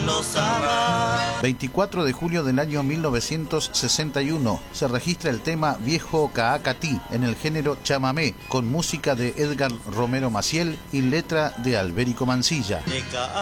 los amar. 24 de julio del año 1961 se registra el tema Viejo Caacatí en el género chamamé, con música de Edgar Romero Maciel y letra de Albérico Mansilla.